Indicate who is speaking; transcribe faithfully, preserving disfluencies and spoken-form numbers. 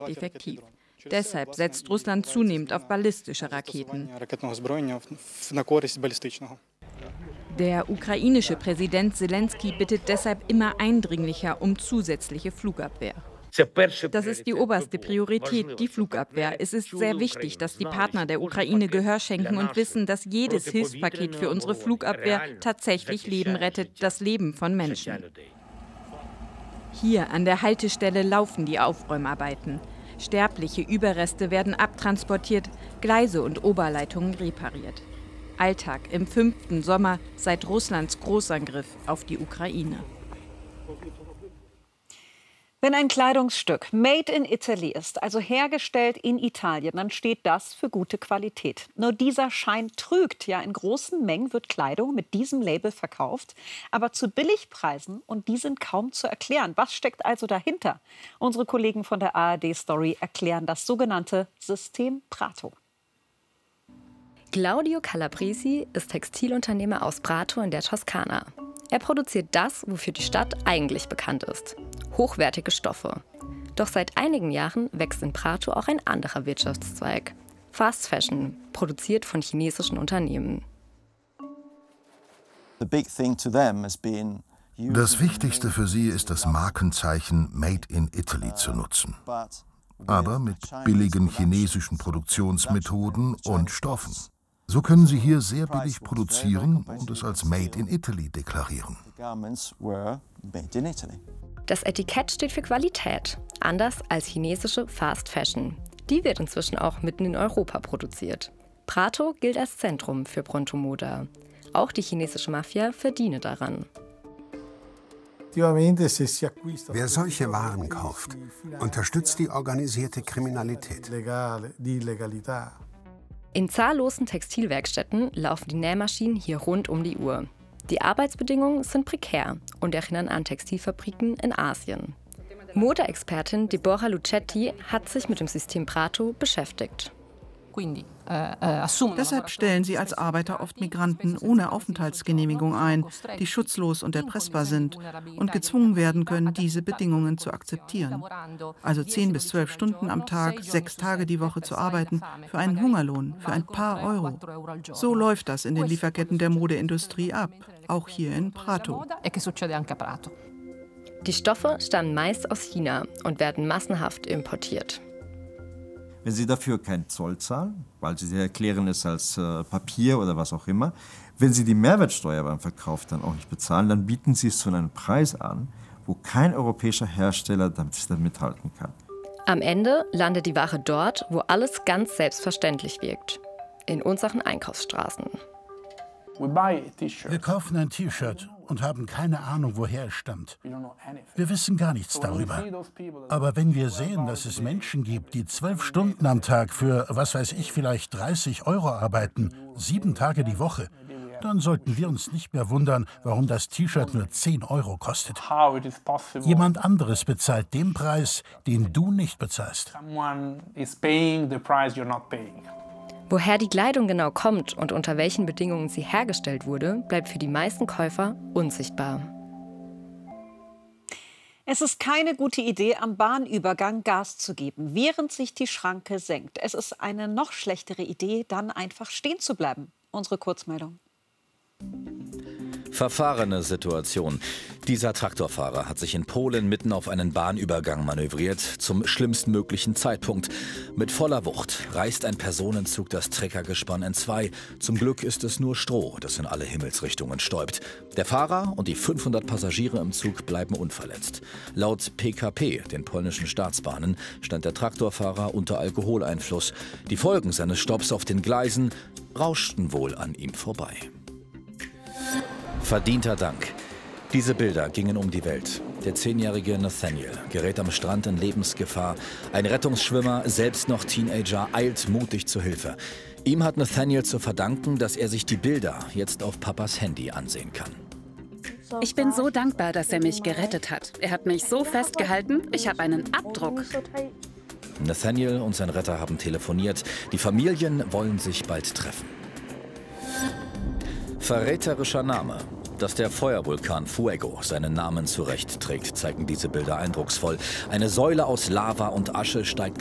Speaker 1: defektiv. Deshalb setzt Russland zunehmend auf ballistische Raketen. Der ukrainische Präsident Selenskyj bittet deshalb immer eindringlicher um zusätzliche Flugabwehr. Das ist die oberste Priorität, die Flugabwehr. Es ist sehr wichtig, dass die Partner der Ukraine Gehör schenken und wissen, dass jedes Hilfspaket für unsere Flugabwehr tatsächlich Leben rettet, das Leben von Menschen. Hier an der Haltestelle laufen die Aufräumarbeiten. Sterbliche Überreste werden abtransportiert, Gleise und Oberleitungen repariert. Alltag im fünften Sommer seit Russlands Großangriff auf die Ukraine.
Speaker 2: Wenn ein Kleidungsstück made in Italy ist, also hergestellt in Italien, dann steht das für gute Qualität. Nur dieser Schein trügt. Ja, in großen Mengen wird Kleidung mit diesem Label verkauft, aber zu Billigpreisen, und die sind kaum zu erklären. Was steckt also dahinter? Unsere Kollegen von der A R D Story erklären das sogenannte System Prato.
Speaker 3: Claudio Calabresi ist Textilunternehmer aus Prato in der Toskana. Er produziert das, wofür die Stadt eigentlich bekannt ist: hochwertige Stoffe. Doch seit einigen Jahren wächst in Prato auch ein anderer Wirtschaftszweig: Fast Fashion, produziert von chinesischen Unternehmen.
Speaker 4: Das Wichtigste für sie ist, das Markenzeichen Made in Italy zu nutzen. Aber mit billigen chinesischen Produktionsmethoden und Stoffen. So können sie hier sehr billig produzieren und es als Made in Italy deklarieren.
Speaker 3: Das Etikett steht für Qualität, anders als chinesische Fast Fashion. Die wird inzwischen auch mitten in Europa produziert. Prato gilt als Zentrum für Pronto-Moda. Auch die chinesische Mafia verdiene daran.
Speaker 5: Wer solche Waren kauft, unterstützt die organisierte Kriminalität.
Speaker 3: In zahllosen Textilwerkstätten laufen die Nähmaschinen hier rund um die Uhr. Die Arbeitsbedingungen sind prekär und erinnern an Textilfabriken in Asien. Modeexpertin Deborah Lucetti hat sich mit dem System Prato beschäftigt.
Speaker 6: Deshalb stellen sie als Arbeiter oft Migranten ohne Aufenthaltsgenehmigung ein, die schutzlos und erpressbar sind und gezwungen werden können, diese Bedingungen zu akzeptieren. Also zehn bis zwölf Stunden am Tag, sechs Tage die Woche zu arbeiten, für einen Hungerlohn, für ein paar Euro. So läuft das in den Lieferketten der Modeindustrie ab, auch hier in Prato.
Speaker 3: Die Stoffe stammen meist aus China und werden massenhaft importiert.
Speaker 7: Wenn Sie dafür keinen Zoll zahlen, weil Sie erklären es als äh, Papier oder was auch immer, wenn Sie die Mehrwertsteuer beim Verkauf dann auch nicht bezahlen, dann bieten Sie es zu einem Preis an, wo kein europäischer Hersteller damit, damit mithalten kann.
Speaker 3: Am Ende landet die Ware dort, wo alles ganz selbstverständlich wirkt: in unseren Einkaufsstraßen.
Speaker 8: Wir kaufen ein T-Shirt und haben keine Ahnung, woher es stammt. Wir wissen gar nichts darüber. Aber wenn wir sehen, dass es Menschen gibt, die zwölf Stunden am Tag für, was weiß ich, vielleicht dreißig Euro arbeiten, sieben Tage die Woche, dann sollten wir uns nicht mehr wundern, warum das T-Shirt nur zehn Euro kostet. Jemand anderes bezahlt den Preis, den du nicht bezahlst.
Speaker 3: Woher die Kleidung genau kommt und unter welchen Bedingungen sie hergestellt wurde, bleibt für die meisten Käufer unsichtbar.
Speaker 2: Es ist keine gute Idee, am Bahnübergang Gas zu geben, während sich die Schranke senkt. Es ist eine noch schlechtere Idee, dann einfach stehen zu bleiben. Unsere Kurzmeldung.
Speaker 9: Verfahrene Situation. Dieser Traktorfahrer hat sich in Polen mitten auf einen Bahnübergang manövriert, zum schlimmstmöglichen Zeitpunkt. Mit voller Wucht reißt ein Personenzug das Treckergespann entzwei. Zum Glück ist es nur Stroh, das in alle Himmelsrichtungen stäubt. Der Fahrer und die fünfhundert Passagiere im Zug bleiben unverletzt. Laut P K P, den polnischen Staatsbahnen, stand der Traktorfahrer unter Alkoholeinfluss. Die Folgen seines Stopps auf den Gleisen rauschten wohl an ihm vorbei. Verdienter Dank. Diese Bilder gingen um die Welt. Der zehnjährige Nathaniel gerät am Strand in Lebensgefahr. Ein Rettungsschwimmer, selbst noch Teenager, eilt mutig zur Hilfe. Ihm hat Nathaniel zu verdanken, dass er sich die Bilder jetzt auf Papas Handy ansehen kann.
Speaker 10: Ich bin so dankbar, dass er mich gerettet hat. Er hat mich so festgehalten, ich habe einen Abdruck.
Speaker 9: Nathaniel und sein Retter haben telefoniert. Die Familien wollen sich bald treffen. Verräterischer Name. Dass der Feuervulkan Fuego seinen Namen zurecht trägt, zeigen diese Bilder eindrucksvoll. Eine Säule aus Lava und Asche steigt